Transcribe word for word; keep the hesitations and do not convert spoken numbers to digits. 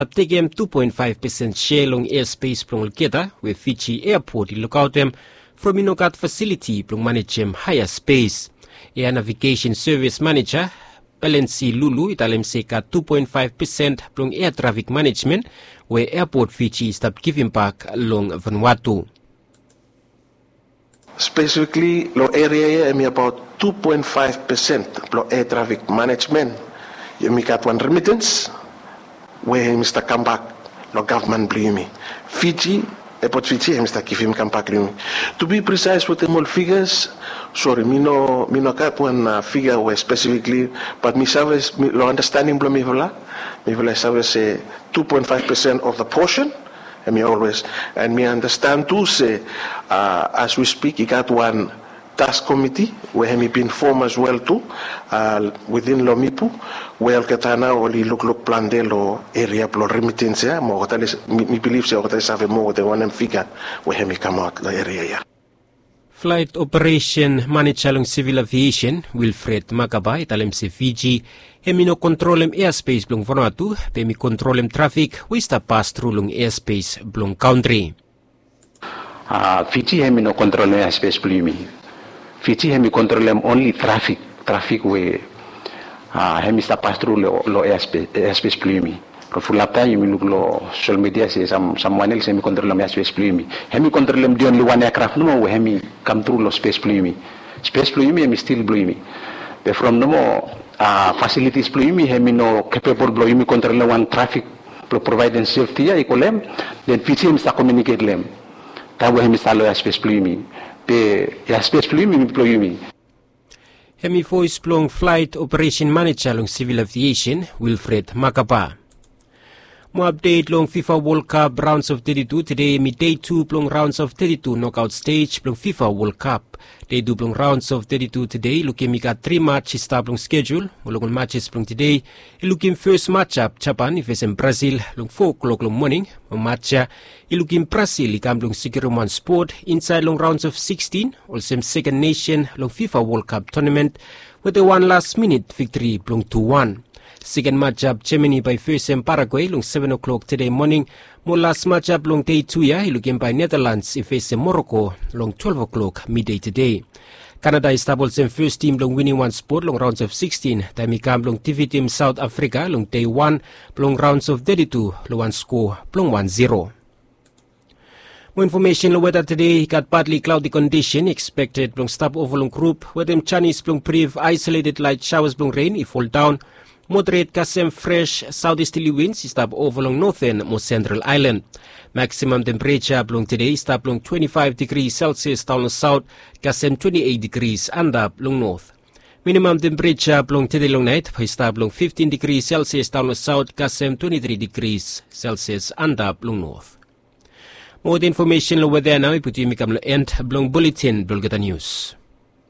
take em two point five percent share long airspace plong Keta, where Fiji Airport look out them from Inokat facility plong manage em higher space. Air Navigation Service Manager Balenci Lulu italem seka two point five percent plong air traffic management where Airport Fiji stop giving back long Vanuatu. Specifically, lo area here about two point five percent lo air traffic management. You make up one remittance where Mister come back, lo government blame me. Fiji, Airport Fiji, Mister give him come back blame me. To be precise with the more figures, sorry, me no, me no cap one uh, figure where specifically, but me service, me lo understanding blame me vola, me vola service say two point five percent of the portion. And me always, and me understand too say, uh, as we speak, you got one task committee where me been formed as well too, uh, within Lomipu, where Katana only look look plan de lo area plo remittance ya, mo hoteles me believe say hoteles have more than one figure where me come out the area ya. Flight Operation Manager ng Civil Aviation, Wilfred Makaba, italem si Fiji, hemi no controlem airspace blong Vanuatu, hemi controlem traffic, wista pass through long airspace blong country. Uh, Fiji hemi no controlem airspace blumi. Fiji hemi controlem only traffic, traffic we uh, hemi sta pass through lo, lo airspace, airspace blumi. Fulapta you look lo social media say some someone else hemi control them space plumi. Hemi control them the only one aircraft no we hemi come through lo space plumi. Space plumi hemi still plumi. But from no more uh, facilities plumi hemi no capable plumi control one traffic providing safety ya ikolem then Fiji hemi sta communicate them. Tawo hemi sta lo space plumi. Pe ya space plumi plumi. Hemi voice plong Flight Operation Manager long Civil Aviation Wilfred Makaba. Mo update long FIFA World Cup rounds of thirty-two today mi day two plong rounds of thirty-two knockout stage plong FIFA World Cup. Day two plong rounds of thirty-two today looking mi got three matches sta plong schedule. Mulong matches plong today looking first matchup Japan versus Brazil long four o'clock long morning. Matcha looking Brazil ikam plong Sigiruman Sport inside long rounds of sixteen also second nation long FIFA World Cup tournament with a one last minute victory plong two one. Second matchup Germany by first and Paraguay long seven o'clock today morning. Mo last matchup long day two ya looking by Netherlands face Morocco long twelve o'clock midday today. Canada is doubles and first team long winning one sport long rounds of sixteen. Time ikam long T V team South Africa long day one long rounds of thirty-two long one score long one zero. More information on weather today, got partly cloudy condition expected long stop over long group where them Chinese long brief isolated light showers long rain if fall down. Moderate kasem fresh southeasterly winds stop over long northern more central island. Maximum temperature long today stop long twenty-five degrees Celsius down south, kasem twenty-eight degrees and up long north. Minimum temperature long today long night stop long fifteen degrees Celsius down south, kasem twenty-three degrees Celsius and up long north. More information over there now, iputi mi kam end blong bulletin Bulgata News.